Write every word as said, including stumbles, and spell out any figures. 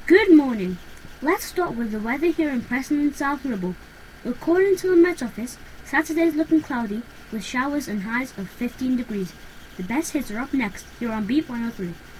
Good morning. Let's start with the weather here in Preston and South Ribble. According to the Met Office, Saturday's looking cloudy with showers and highs of fifteen degrees. The best hits are up next here on Beat one oh three.